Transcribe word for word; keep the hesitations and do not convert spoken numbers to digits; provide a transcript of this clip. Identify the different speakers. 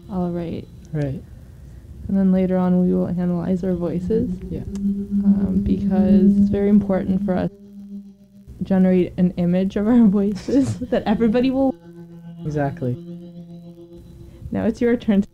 Speaker 1: I'll write.
Speaker 2: Right.
Speaker 1: And then later on we will analyze our voices.
Speaker 2: Yeah.
Speaker 1: Um, because it's very important for us to generate an image of our voices that everybody will...
Speaker 2: Exactly.
Speaker 1: Now it's your turn.